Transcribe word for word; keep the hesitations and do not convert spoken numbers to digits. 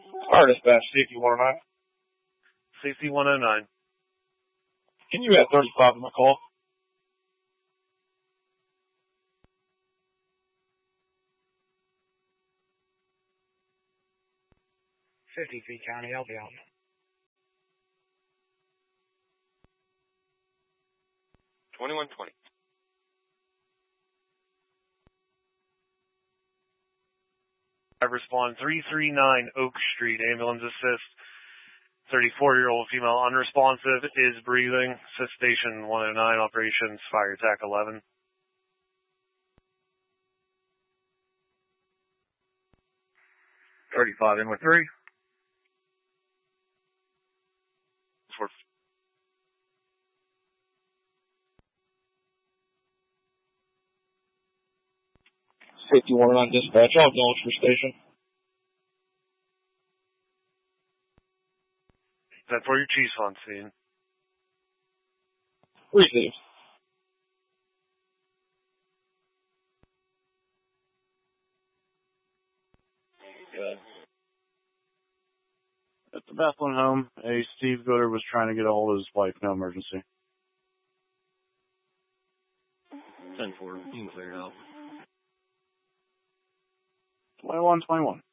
Fire dispatch, safety one oh nine. Safety one oh nine. Can you add thirty-five to my call? fifty-three County, I'll be out. twenty-one twenty. I respond three three nine Oak Street, ambulance assist. thirty-four-year-old female unresponsive, is breathing. Assist station one oh nine, operations, fire attack eleven. thirty-five in with three. For Safety one oh nine dispatch, I'll acknowledge for station. That's where your chief's on scene. Received. Good. At the Bethlehem home, a Steve Gooder was trying to get a hold of his wife. No emergency. ten four, you can clear it out. twenty-one twenty-one.